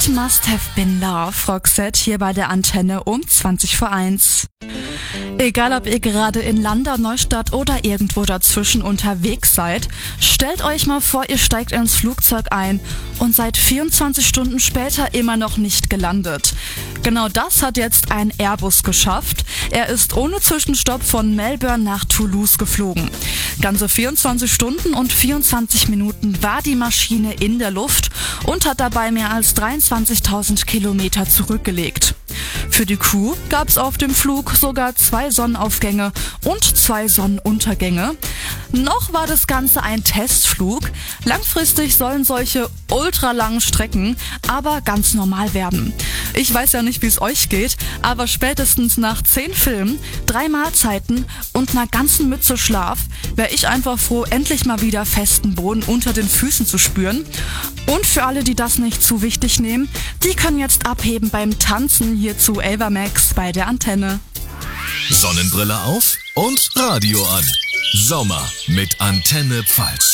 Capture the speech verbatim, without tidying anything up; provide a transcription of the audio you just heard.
It must have been love, Roxette hier bei der Antenne um zwanzig vor eins. Egal ob ihr gerade in Landau, Neustadt oder irgendwo dazwischen unterwegs seid, stellt euch mal vor, ihr steigt ins Flugzeug ein und seid vierundzwanzig Stunden später immer noch nicht gelandet. Genau das hat jetzt ein Airbus geschafft. Er ist ohne Zwischenstopp von Melbourne nach Toulouse geflogen. Ganze vierundzwanzig Stunden und vierundzwanzig Minuten war die Maschine in der Luft und hat dabei mehr als dreiundzwanzigtausend Kilometer zurückgelegt. Für die Crew gab es auf dem Flug sogar zwei Sonnenaufgänge und zwei Sonnenuntergänge. Noch war das Ganze ein Testflug. Langfristig sollen solche ultralangen Strecken aber ganz normal werden. Ich weiß ja nicht, wie es euch geht, aber spätestens nach zehn Filmen, drei Mahlzeiten und einer ganzen Mütze Schlaf wäre ich einfach froh, endlich mal wieder festen Boden unter den Füßen zu spüren. Und für alle, die das nicht zu wichtig nehmen, die können jetzt abheben beim Tanzen hier zu Ava Max bei der Antenne. Sonnenbrille auf und Radio an. Sommer mit Antenne Pfalz.